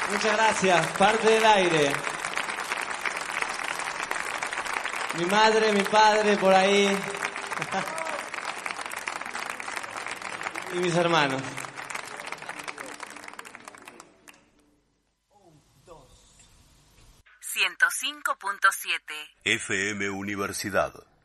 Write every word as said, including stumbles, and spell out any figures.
Muchas gracias, parte del aire. Mi madre, mi padre, por ahí. Y mis hermanos. ciento cinco punto siete F M Universidad.